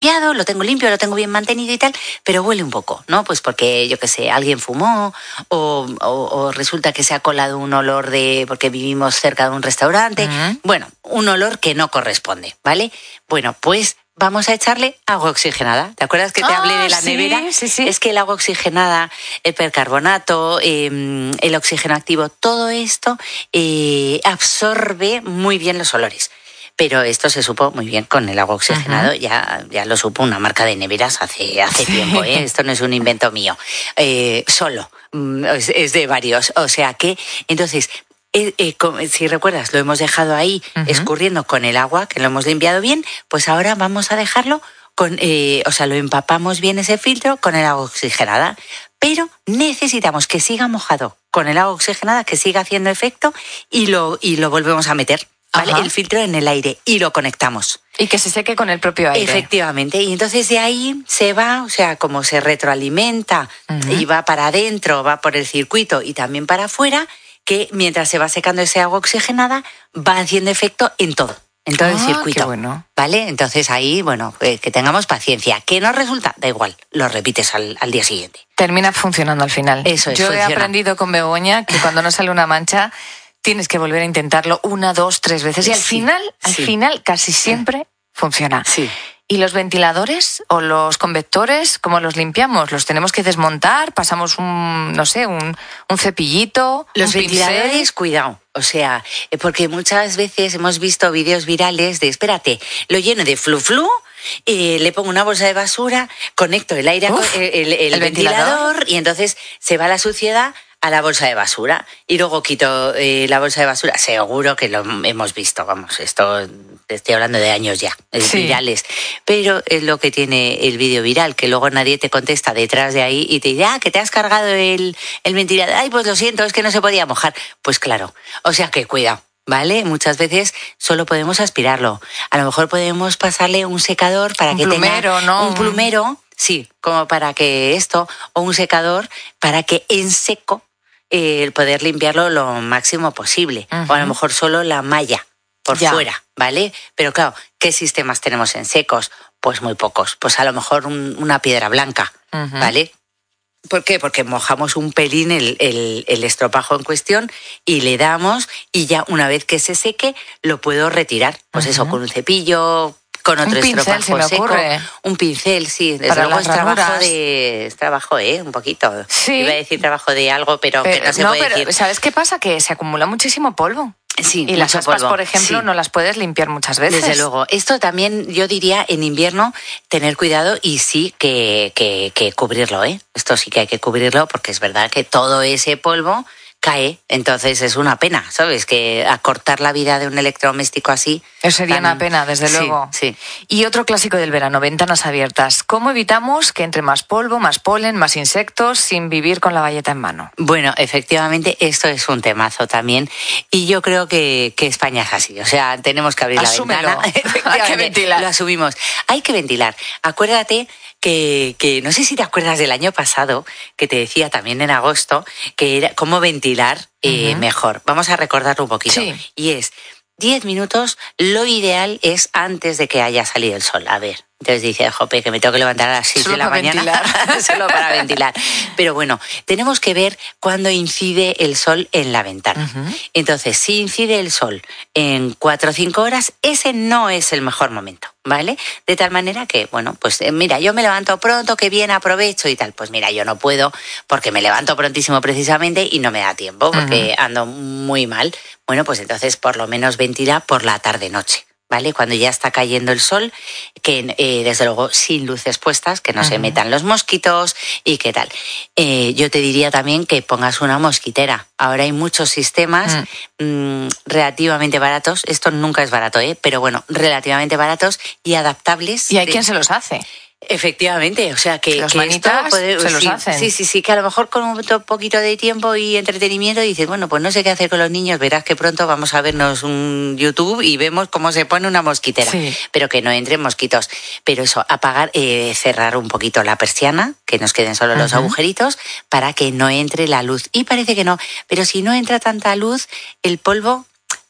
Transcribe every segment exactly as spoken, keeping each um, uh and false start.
limpiado, lo tengo limpio, lo tengo bien mantenido y tal, pero huele un poco, ¿no? Pues porque, yo qué sé, alguien fumó o, o, o resulta que se ha colado un olor de porque vivimos cerca de un restaurante. Uh-huh. Bueno, un olor que no corresponde, ¿vale? Bueno, pues vamos a echarle agua oxigenada. ¿Te acuerdas que te ah, hablé de la sí, nevera? Sí, sí. Es que el agua oxigenada, el percarbonato, eh, el oxígeno activo, todo esto eh, absorbe muy bien los olores. Pero esto se supo muy bien con el agua oxigenado, uh-huh. ya, ya lo supo una marca de neveras hace, hace sí. tiempo, ¿eh? Esto no es un invento mío, eh, solo, es, es de varios. O sea que, entonces, eh, eh, si recuerdas, lo hemos dejado ahí uh-huh. escurriendo con el agua, que lo hemos limpiado bien, pues ahora vamos a dejarlo, con, eh, o sea, lo empapamos bien ese filtro con el agua oxigenada, pero necesitamos que siga mojado con el agua oxigenada, que siga haciendo efecto y lo, y lo volvemos a meter. ¿Vale? El filtro en el aire y lo conectamos. Y que se seque con el propio aire. Efectivamente. Y entonces de ahí se va, o sea, como se retroalimenta uh-huh. y va para adentro, va por el circuito y también para afuera, que mientras se va secando ese agua oxigenada, va haciendo efecto en todo, en todo ah, el circuito. Qué bueno. ¿Vale? Entonces ahí, bueno, eh, que tengamos paciencia. ¿Que no resulta? Da igual, lo repites al, al día siguiente. Termina funcionando al final. Eso es, Yo funciona. He aprendido con Begoña que cuando no sale una mancha, tienes que volver a intentarlo una, dos, tres veces. Y al sí, final, al sí. final, casi siempre funciona. Sí. ¿Y los ventiladores o los convectores, cómo los limpiamos? ¿Los tenemos que desmontar? ¿Pasamos un, no sé, un, un cepillito? Los un ventiladores, pincel? Cuidado. O sea, porque muchas veces hemos visto vídeos virales de, espérate, lo lleno de flu-flu, eh, le pongo una bolsa de basura, conecto el aire, Uf, el, el, el, el ventilador, ventilador y entonces se va la suciedad a la bolsa de basura y luego quito eh, la bolsa de basura. Seguro que lo hemos visto, vamos, esto te estoy hablando de años ya, sí. virales. Pero es lo que tiene el vídeo viral, que luego nadie te contesta detrás de ahí y te dice, ah, que te has cargado el, el ventilador. Ay, pues lo siento, es que no se podía mojar. Pues claro, o sea que cuidado. ¿Vale? Muchas veces solo podemos aspirarlo. A lo mejor podemos pasarle un secador para un que plumero, tenga ¿no? un plumero, sí, como para que esto, o un secador para que en seco el eh, poder limpiarlo lo máximo posible. Uh-huh. O a lo mejor solo la malla por ya. fuera, ¿vale? Pero claro, ¿qué sistemas tenemos en secos? Pues muy pocos. Pues a lo mejor un, una piedra blanca, uh-huh. ¿vale? ¿Por qué? Porque mojamos un pelín el, el, el estropajo en cuestión y le damos y ya una vez que se seque lo puedo retirar. Pues uh-huh. eso, con un cepillo, con otro un pincel, estropajo se me seco. Ocurre. Un pincel, sí. Desde Para luego las es trabajo ranuras. de... Es trabajo, ¿eh? Un poquito. Sí. Iba a decir trabajo de algo, pero, pero pero no se no, puede pero, decir. ¿sabes qué pasa? Que se acumula muchísimo polvo. Sí, y las aspas, polvo. por ejemplo, sí. no las puedes limpiar muchas veces. Desde luego. Esto también, yo diría, en invierno, tener cuidado y sí que, que, que cubrirlo, ¿eh? Esto sí que hay que cubrirlo porque es verdad que todo ese polvo cae, entonces es una pena, ¿sabes? Que acortar la vida de un electrodoméstico así... Eso sería tan... una pena, desde sí, luego. Sí. Y otro clásico del verano, ventanas abiertas. ¿Cómo evitamos que entre más polvo, más polen, más insectos, sin vivir con la bayeta en mano? Bueno, efectivamente, esto es un temazo también. Y yo creo que, que España es así. O sea, tenemos que abrir Asúmelo. la ventana. Hay que ventilar. Lo asumimos. Hay que ventilar. Acuérdate... Que, que no sé si te acuerdas del año pasado, que te decía también en agosto, que era cómo ventilar eh, uh-huh. mejor. Vamos a recordarlo un poquito. Sí. Y es diez minutos, lo ideal es antes de que haya salido el sol. A ver, entonces dice, jope, que me tengo que levantar a las seis Solo de la mañana. Solo para ventilar. Pero bueno, tenemos que ver cuándo incide el sol en la ventana. Uh-huh. Entonces, si incide el sol en cuatro o cinco horas, ese no es el mejor momento, ¿vale? De tal manera que, bueno, pues eh, mira, yo me levanto pronto, que bien aprovecho y tal. Pues mira, yo no puedo porque me levanto prontísimo precisamente y no me da tiempo porque uh-huh. ando muy mal. Bueno, pues entonces por lo menos ventila por la tarde-noche. ¿Vale? Cuando ya está cayendo el sol, que eh, desde luego sin luces puestas, que no uh-huh. se metan los mosquitos y qué tal. Eh, yo te diría también que pongas una mosquitera. Ahora hay muchos sistemas uh-huh. mmm, relativamente baratos, esto nunca es barato, ¿eh? Pero bueno, relativamente baratos y adaptables. ¿Y hay de... quien se los hace? Efectivamente, o sea que, los que manitas esto puede, se los sí, hacen. Sí, sí, sí, que a lo mejor con un poquito de tiempo y entretenimiento dices, bueno, pues no sé qué hacer con los niños, verás que pronto vamos a vernos un YouTube y vemos cómo se pone una mosquitera, sí. pero que no entren mosquitos. Pero eso, apagar, eh, cerrar un poquito la persiana, que nos queden solo uh-huh. los agujeritos, para que no entre la luz. Y parece que no, pero si no entra tanta luz, el polvo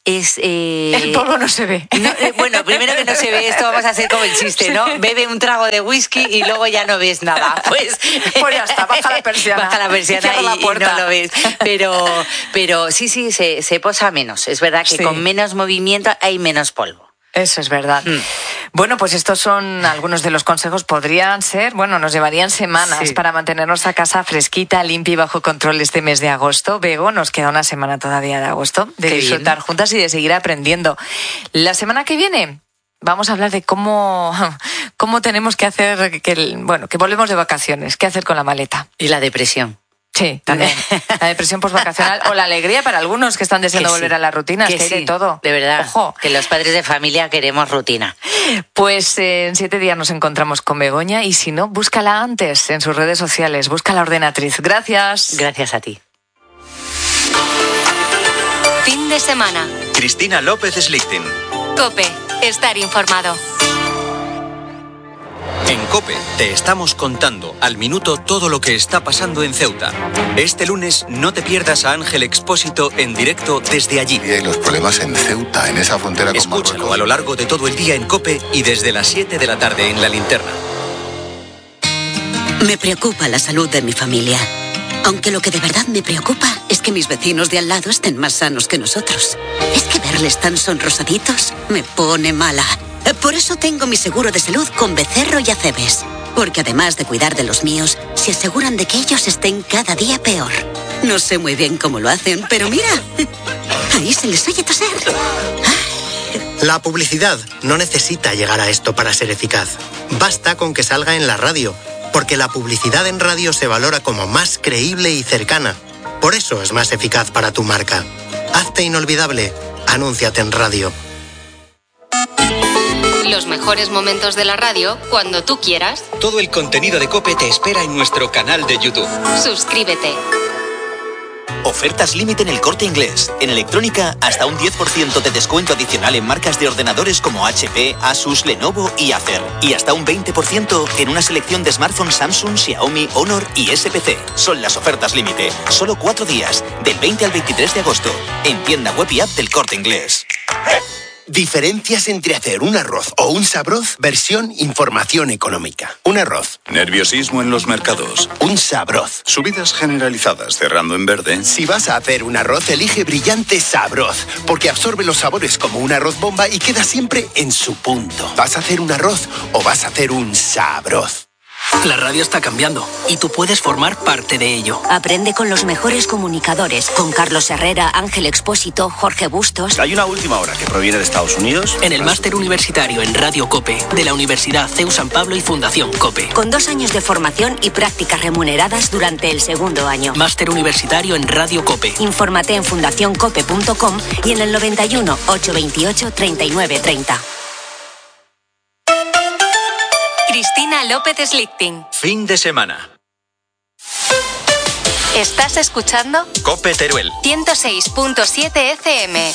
es... Eh... El polvo no se ve. No, eh, bueno, primero que no se ve, esto vamos a hacer como el chiste, ¿no? Bebe un trago de whisky y luego ya no ves nada. Pues, pues ya está, baja la persiana. Baja la persiana y, la puerta. y no lo ves. Pero, pero sí, sí, se, se posa menos. Es verdad que sí. con menos movimiento hay menos polvo. Eso es verdad. Mm. Bueno, pues estos son algunos de los consejos. Podrían ser, bueno, nos llevarían semanas sí. para mantener nuestra casa fresquita, limpia y bajo control este mes de agosto. Bego, nos queda una semana todavía de agosto de Qué disfrutar bien. juntas y de seguir aprendiendo. La semana que viene vamos a hablar de cómo, cómo tenemos que hacer, que, bueno, que volvemos de vacaciones, qué hacer con la maleta. Y la depresión. Sí, también. La depresión postvacacional o la alegría para algunos que están deseando que volver sí, a la rutina. Que, que hay sí, de todo. De verdad. Ojo. Que los padres de familia queremos rutina. Pues eh, en siete días nos encontramos con Begoña y si no, búscala antes en sus redes sociales. Busca la ordenatriz. Gracias. Gracias a ti. Fin de semana. Cristina López Slichting. COPE. Estar informado. En COPE te estamos contando al minuto todo lo que está pasando en Ceuta. Este lunes no te pierdas a Ángel Expósito en directo desde allí. Y hay los problemas en Ceuta, en esa frontera con Marruecos. Escúchalo a lo largo de todo el día en COPE y desde las siete de la tarde en La Linterna. Me preocupa la salud de mi familia. Aunque lo que de verdad me preocupa es que mis vecinos de al lado estén más sanos que nosotros. Es que verles tan sonrosaditos me pone mala. Por eso tengo mi seguro de salud con Becerro y Acebes. Porque además de cuidar de los míos, se aseguran de que ellos estén cada día peor. No sé muy bien cómo lo hacen, pero mira, ahí se les oye toser. La publicidad no necesita llegar a esto para ser eficaz. Basta con que salga en la radio, porque la publicidad en radio se valora como más creíble y cercana. Por eso es más eficaz para tu marca. Hazte inolvidable. Anúnciate en radio. Los mejores momentos de la radio cuando tú quieras. Todo el contenido de COPE te espera en nuestro canal de YouTube. Suscríbete. Ofertas límite en El Corte Inglés. En electrónica, hasta un diez por ciento de descuento adicional en marcas de ordenadores como H P, Asus, Lenovo y Acer. Y hasta un veinte por ciento en una selección de smartphones Samsung, Xiaomi, Honor y S P C. Son las ofertas límite. Solo cuatro días, del veinte al veintitrés de agosto. En tienda web y app del Corte Inglés. Diferencias entre hacer un arroz o un sabroz, versión información económica. Un arroz. Nerviosismo en los mercados. Un sabroz. Subidas generalizadas cerrando en verde. Si vas a hacer un arroz, elige Brillante Sabroz, porque absorbe los sabores como un arroz bomba y queda siempre en su punto. ¿Vas a hacer un arroz o vas a hacer un sabroz? La radio está cambiando y tú puedes formar parte de ello. Aprende con los mejores comunicadores, con Carlos Herrera, Ángel Expósito, Jorge Bustos. Hay una última hora que proviene de Estados Unidos. En el máster universitario en Radio COPE de la Universidad C E U San Pablo y Fundación COPE. Con dos años de formación y prácticas remuneradas durante el segundo año. Máster universitario en Radio COPE. Infórmate en fundación cope punto com y en el noventa y uno, ochocientos veintiocho, treinta y nueve treinta. Cristina López Slichting. Fin de semana. ¿Estás escuchando? COPE Teruel. ciento seis punto siete F M.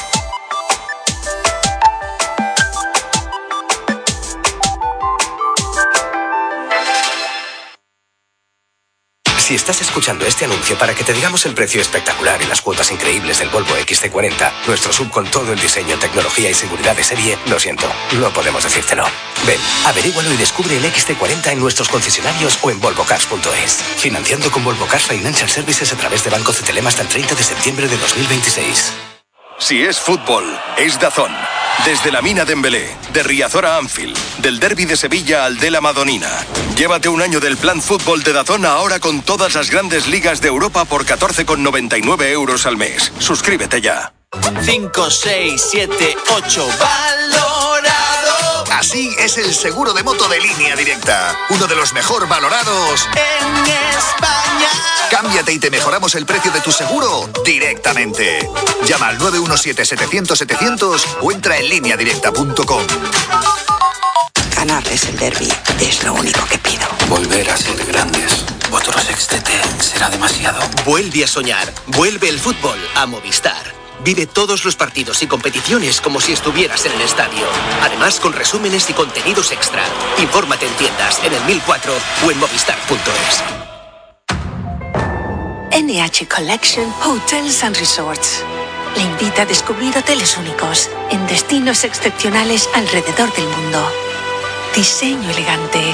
Si estás escuchando este anuncio para que te digamos el precio espectacular y las cuotas increíbles del Volvo X C cuarenta, nuestro sub con todo el diseño, tecnología y seguridad de serie, lo siento, no podemos decírtelo. Ven, averígualo y descubre el X C cuarenta en nuestros concesionarios o en volvo cars punto es. Financiando con Volvo Cars Financial Services a través de Banco Cetelem hasta el treinta de septiembre de dos mil veintiséis. Si es fútbol, es DAZN. Desde la Mina Dembélé, de Riazor a Anfield, del Derbi de Sevilla al de la Madonina. Llévate un año del plan fútbol de DAZN ahora con todas las grandes ligas de Europa por catorce con noventa y nueve euros al mes. Suscríbete ya. cinco, seis, siete, ocho, valorado. Así es el seguro de moto de Línea Directa. Uno de los mejor valorados en España. Cámbiate y te mejoramos el precio de tu seguro directamente. Llama al nueve uno siete, setecientos, setecientos o entra en línea directa punto com. Ganarles el derbi es lo único que pido. Volver a ser grandes. Otro sextete será demasiado. Vuelve a soñar. Vuelve el fútbol a Movistar. Vive todos los partidos y competiciones como si estuvieras en el estadio. Además, con resúmenes y contenidos extra. Infórmate en tiendas, en el mil cuatro o en movistar punto es. N H Collection Hotels and Resorts. le invita a descubrir hoteles únicos en destinos excepcionales alrededor del mundo. Diseño elegante,